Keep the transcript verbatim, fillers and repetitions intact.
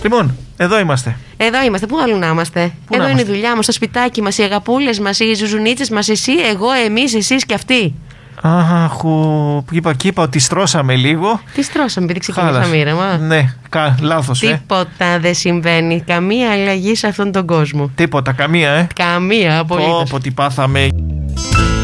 Λοιπόν, εδώ είμαστε. Εδώ είμαστε. Πού αλλού να είμαστε? Πού εδώ να είναι είμαστε? η δουλειά μας, το σπιτάκι μας, οι αγαπούλες μας, οι ζουζουνίτσες μας, εσύ, εγώ, εμείς, εσείς και αυτοί. Αχ, είπα και είπα ότι στρώσαμε λίγο. Τι στρώσαμε, επειδή ξεκινήσαμε ήρεμα. Ναι, κα, λάθος, ε. Τίποτα δεν συμβαίνει. Καμία αλλαγή σε αυτόν τον κόσμο. Τίποτα, καμία, ε. Καμία, απολύτως. Πω, πω, τι πάθαμε.